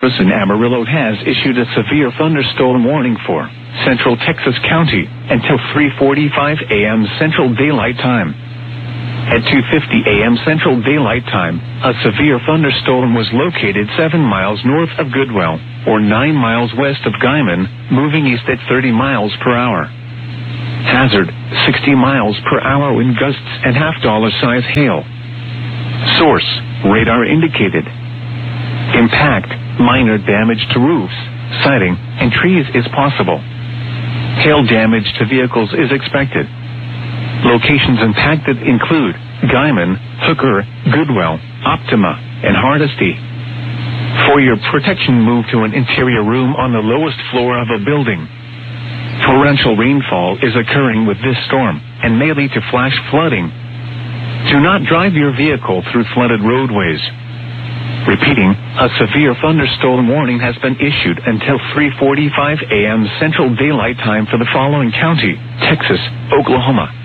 in Amarillo has issued a severe thunderstorm warning for Central Texas County until 3:45 a.m. Central Daylight Time. At 2:50 a.m. Central Daylight Time, a severe thunderstorm was located 7 miles north of Goodwell, or 9 miles west of Guyman, moving east at 30 miles per hour. Hazard, 60 miles per hour wind gusts and half-dollar size hail. Source, radar indicated. Impact, minor damage to roofs, siding, and trees is possible. Hail damage to vehicles is expected. Locations impacted include Guyman, Hooker, Goodwell, Optima, and Hardesty. For your protection, move to an interior room on the lowest floor of a building. Torrential rainfall is occurring with this storm and may lead to flash flooding. Do not drive your vehicle through flooded roadways. Repeating, a severe thunderstorm warning has been issued until 3:45 a.m. Central Daylight Time for the following county: Texas, Oklahoma,